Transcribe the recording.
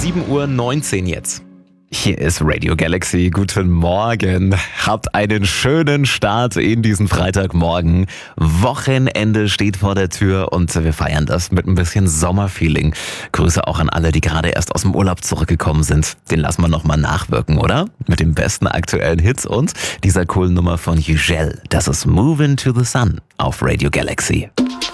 7:19 Uhr jetzt. Hier ist Radio Galaxy. Guten Morgen. Habt einen schönen Start in diesen Freitagmorgen. Wochenende steht vor der Tür und wir feiern das mit ein bisschen Sommerfeeling. Grüße auch an alle, die gerade erst aus dem Urlaub zurückgekommen sind. Den lassen wir nochmal nachwirken, oder? Mit den besten aktuellen Hits und dieser coolen Nummer von Yücel. Das ist Moving to the Sun auf Radio Galaxy.